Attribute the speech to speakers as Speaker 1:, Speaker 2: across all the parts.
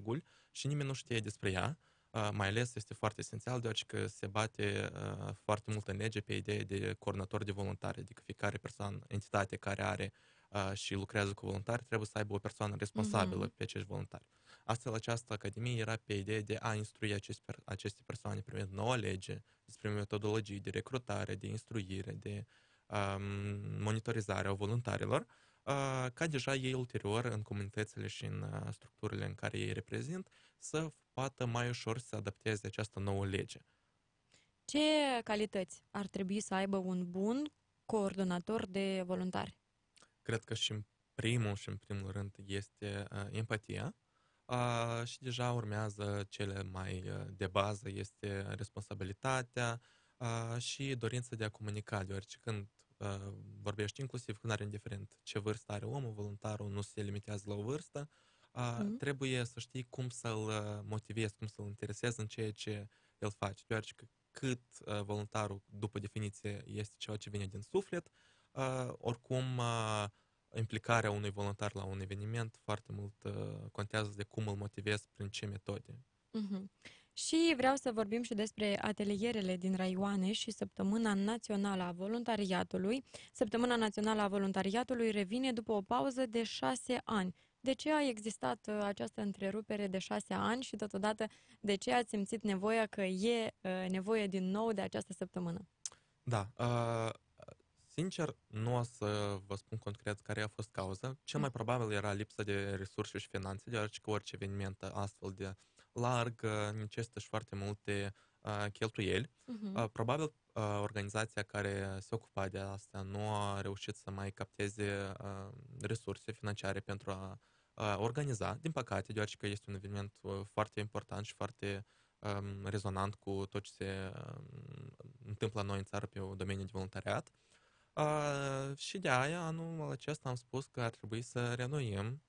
Speaker 1: reguli și nimeni nu știe despre ea. Mai ales este foarte esențial, deoarece că se bate foarte mult în lege pe ideea de coordonator de voluntari, adică fiecare persoană, entitate care are și lucrează cu voluntari, trebuie să aibă o persoană responsabilă
Speaker 2: Mhm.
Speaker 1: pe acești voluntari. Astfel, această academie era pe ideea de a instrui aceste persoane privind noua lege, despre metodologii de recrutare, de instruire, de monitorizare a voluntarilor, ca deja ei ulterior, în comunitățile și în structurile în care ei reprezint, să poată mai ușor să adapteze această nouă lege.
Speaker 2: Ce calități ar trebui să aibă un bun coordonator de voluntari?
Speaker 1: Cred că și în primul rând este empatia și deja urmează cele mai de bază, este responsabilitatea și dorința de a comunica, deoarece când vorbești, inclusiv când are indiferent ce vârstă are omul, voluntarul nu se limitează la o vârstă,
Speaker 2: Mhm.
Speaker 1: trebuie să știi cum să-l motivezi, cum să-l interesezi în ceea ce el face, deoarece că cât voluntarul, după definiție, este ceva ce vine din suflet, oricum implicarea unui voluntar la un eveniment foarte mult contează de cum îl motivezi, prin ce metode.
Speaker 2: Mhm. Și vreau să vorbim și despre atelierele din raioane și Săptămâna Națională a Voluntariatului. Săptămâna Națională a Voluntariatului revine după o pauză de 6 ani. De ce a existat această întrerupere de 6 ani și totodată de ce ați simțit nevoia că e nevoie din nou de această săptămână?
Speaker 1: Da, sincer, nu o să vă spun concret care a fost cauza. Cel mai
Speaker 2: Mm.
Speaker 1: probabil era lipsa de resurse și finanțe, deoarece că orice eveniment astfel de larg necesită și foarte multe cheltuieli.
Speaker 2: Mhm.
Speaker 1: Probabil organizația care se ocupa de asta nu a reușit să mai capteze resurse financiare pentru a organiza, din păcate, deoarece că este un eveniment foarte important și foarte rezonant cu tot ce se întâmplă noi în țară pe domeniul de voluntariat. Și de aia anul acesta am spus că ar trebui să renoim,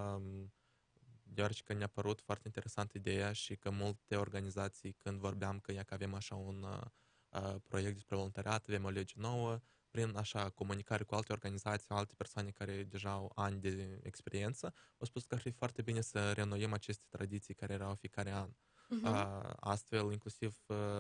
Speaker 1: deoarece că ne-a părut foarte interesantă ideea și că multe organizații, când vorbeam că, ia că avem așa un proiect despre voluntariat, avem o lege nouă, prin așa comunicare cu alte organizații, alte persoane care deja au ani de experiență, au spus că ar fi foarte bine să renoim aceste tradiții care erau fiecare an.
Speaker 2: Mhm.
Speaker 1: Astfel, inclusiv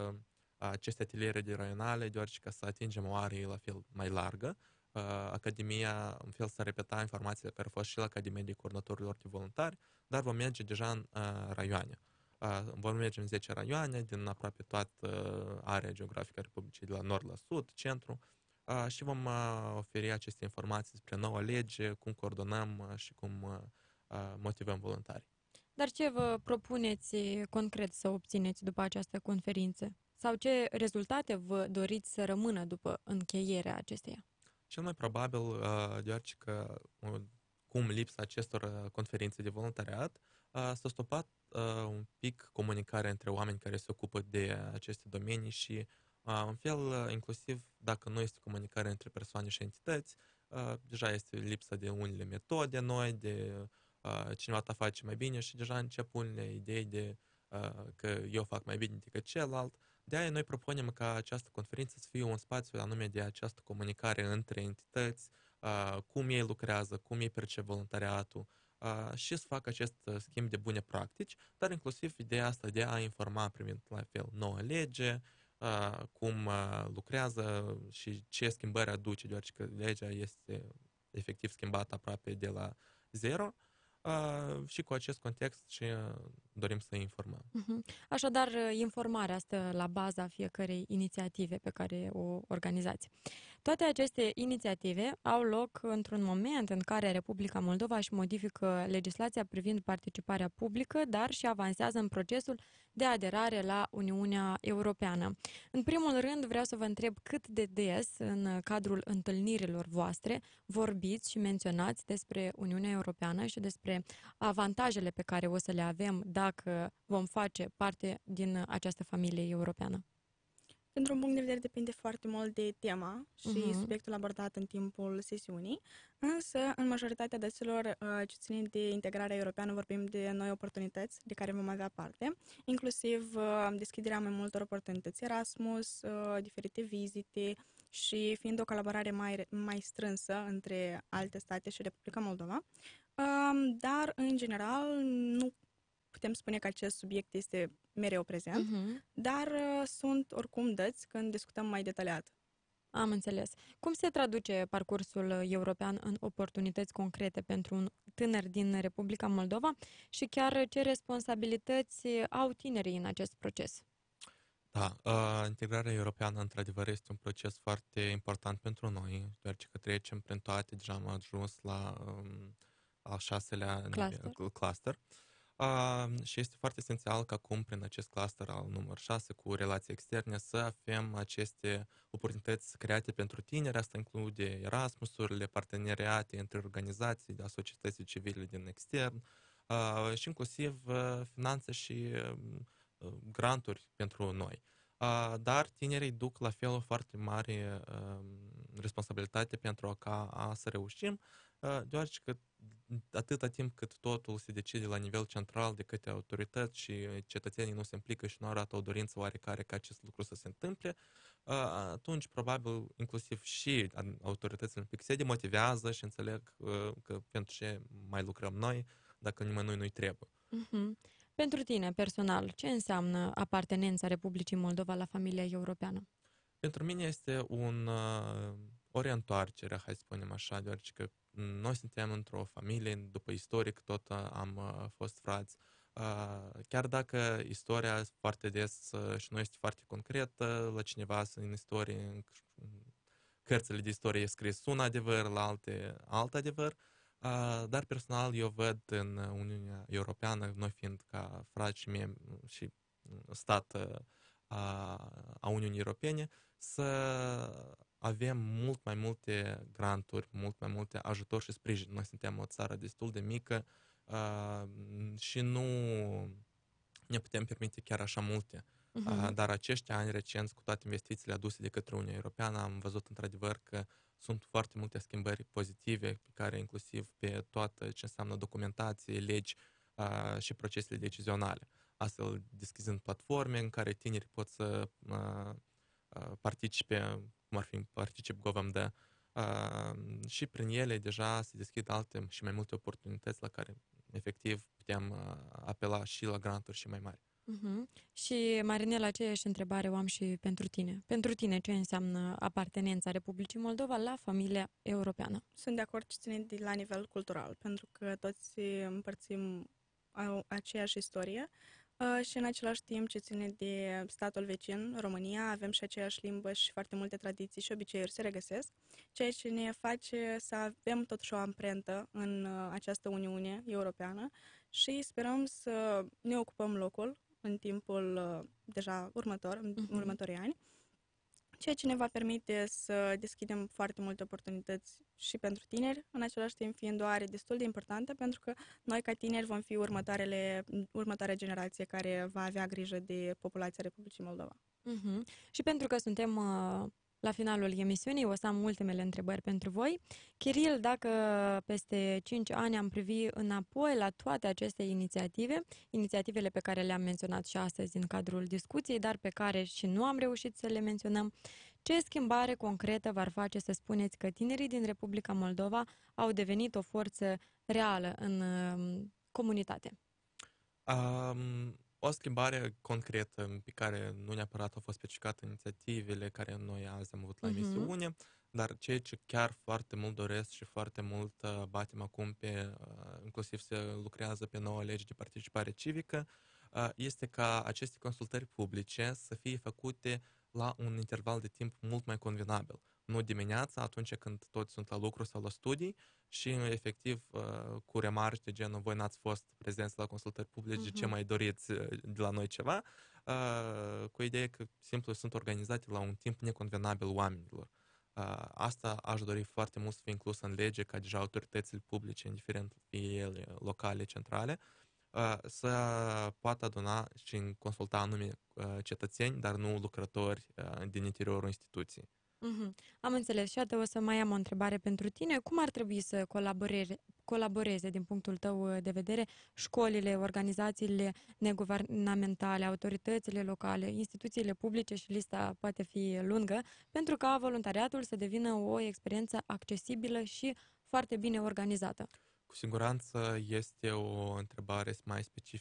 Speaker 1: aceste ateliere de raionale, deoarece ca să atingem o arie la fel mai largă, Academia, în fel, să repeta informațiile care au fost și la Academia de Coordonatorilor de Voluntari, dar vom merge deja în raioane. Vom merge în 10 raioane din aproape toată area geografică a Republicii, de la nord la sud, centru, și vom oferi aceste informații despre noua lege, cum coordonăm și cum motivăm voluntarii.
Speaker 2: Dar ce vă propuneți concret să obțineți după această conferință? Sau ce rezultate vă doriți să rămână după încheierea acesteia?
Speaker 1: Cel mai probabil, deoarece că cum lipsa acestor conferințe de voluntariat, s-a stopat un pic comunicarea între oameni care se ocupă de aceste domenii și, în fel, inclusiv dacă nu este comunicare între persoane și entități, deja este lipsa de unele metode noi, de cineva ta face mai bine și deja încep unele idei de că eu fac mai bine decât celălalt. De aia noi propunem ca această conferință să fie un spațiu anume de această comunicare între entități, cum ei lucrează, cum ei percep voluntariatul și să facă acest schimb de bune practici, dar inclusiv ideea asta de a informa privind la fel noua lege, cum lucrează și ce schimbări aduce, deoarece că legea este efectiv schimbată aproape de la zero și cu acest context și dorim să informăm.
Speaker 2: Mhm. Așadar, informarea stă la baza fiecărei inițiative pe care o organizați. Toate aceste inițiative au loc într-un moment în care Republica Moldova își modifică legislația privind participarea publică, dar și avansează în procesul de aderare la Uniunea Europeană. În primul rând, vreau să vă întreb cât de des, în cadrul întâlnirilor voastre, vorbiți și menționați despre Uniunea Europeană și despre avantajele pe care o să le avem dacă vom face parte din această familie europeană.
Speaker 3: Dintr-un punct de vedere depinde foarte mult de tema și
Speaker 2: Mhm.
Speaker 3: subiectul abordat în timpul sesiunii, însă în majoritatea dăților ce țin de integrarea europeană vorbim de noi oportunități de care vom avea parte, inclusiv deschiderea mai multor oportunități Erasmus, diferite vizite și fiind o colaborare mai strânsă între alte state și Republica Moldova. Dar, în general, nu putem spune că acest subiect este mereu prezent, dar sunt oricum dăți când discutăm mai detaliat.
Speaker 2: Am înțeles. Cum se traduce parcursul european în oportunități concrete pentru un tânăr din Republica Moldova și chiar ce responsabilități au tinerii în acest proces?
Speaker 1: Da, integrarea europeană, într-adevăr, este un proces foarte important pentru noi, deoarece că trecem prin toate, deja am ajuns la al 6-lea cluster. Și este foarte esențial că acum, prin acest cluster al număr 6, cu relații externe, să avem aceste oportunități create pentru tineri. Asta include Erasmusurile, parteneriate între organizații de societății civile din extern și inclusiv finanțe și granturi pentru noi. Dar tinerii duc la fel o foarte mare responsabilitate pentru ca să reușim, deoarece că atâta timp cât totul se decide la nivel central de către autorități și cetățenii nu se implică și nu arată o dorință oarecare ca acest lucru să se întâmple, atunci probabil inclusiv și autoritățile un pic se demotivează și înțeleg că pentru ce mai lucrăm noi dacă nimănui nu-i trebuie.
Speaker 2: Pentru tine, personal, ce înseamnă apartenența Republicii Moldova la familia europeană?
Speaker 1: Pentru mine este o reîntoarcere, hai să spunem așa, deoarece că noi suntem într-o familie, după istoric tot am fost frați. Chiar dacă istoria foarte des și nu este foarte concretă, la cineva în istorie, în cărțile de istorie e scris un adevăr, la alte alt adevăr, dar personal eu văd în Uniunea Europeană, noi fiind ca frați și stat a Uniunii Europene, să avem mult mai multe granturi, mult mai multe ajutor și sprijin. Noi suntem o țară destul de mică și nu ne putem permite chiar așa multe. Dar acești ani recenți, cu toate investițiile aduse de către Uniunea Europeană, am văzut într-adevăr că sunt foarte multe schimbări pozitive, pe care inclusiv pe toată ce înseamnă documentație, legi și procesele decizionale. Astfel, deschizând platforme în care tinerii pot să participe, cum ar fi Particip GovMD, și prin ele deja se deschid alte și mai multe oportunități la care efectiv putem apela și la granturi și mai mari.
Speaker 2: Și, Marinela, aceeași întrebare o am și pentru tine. Pentru tine, ce înseamnă apartenența Republicii Moldova la familia europeană?
Speaker 3: Sunt de acord ce ține de la nivel cultural, pentru că toți împărțim aceeași istorie și în același timp ce ține de statul vecin, România, avem și aceeași limbă și foarte multe tradiții și obiceiuri se regăsesc, ceea ce ne face să avem totuși o amprentă în această Uniune Europeană și sperăm să ne ocupăm locul în timpul deja următorii ani, ceea ce ne va permite să deschidem foarte multe oportunități și pentru tineri, în același timp fiind o are destul de importantă, pentru că noi ca tineri vom fi următoarea generație care va avea grijă de populația Republicii Moldova.
Speaker 2: Și pentru că suntem la finalul emisiunii, o să am ultimele întrebări pentru voi. Chiril, dacă peste 5 ani am privi înapoi la toate aceste inițiativele pe care le-am menționat și astăzi în cadrul discuției, dar pe care și nu am reușit să le menționăm, ce schimbare concretă v-ar face să spuneți că tinerii din Republica Moldova au devenit o forță reală în comunitate?
Speaker 1: O schimbare concretă pe care nu neapărat au fost specificate inițiativele care noi azi am avut la emisiune, dar ceea ce chiar foarte mult doresc și foarte mult batem acum inclusiv se lucrează pe noua lege de participare civică, este ca aceste consultări publice să fie făcute la un interval de timp mult mai convenabil. Nu dimineața, atunci când toți sunt la lucru sau la studii și efectiv cu remarci de genul voi n-ați fost prezenți la consultări publice, ce mai doriți de la noi ceva, cu ideea că simplu sunt organizate la un timp neconvenabil oamenilor. Asta aș dori foarte mult să fie inclus în lege, ca deja autoritățile publice, indiferent fie ele locale, centrale, să poată aduna și consulta anume cetățeni, dar nu lucrători din interiorul instituției.
Speaker 2: Am înțeles. Și o să mai am o întrebare pentru tine. Cum ar trebui să colaboreze, din punctul tău de vedere, școlile, organizațiile neguvernamentale, autoritățile locale, instituțiile publice și lista poate fi lungă, pentru ca voluntariatul să devină o experiență accesibilă și foarte bine organizată?
Speaker 1: Cu siguranță este o întrebare mai specifică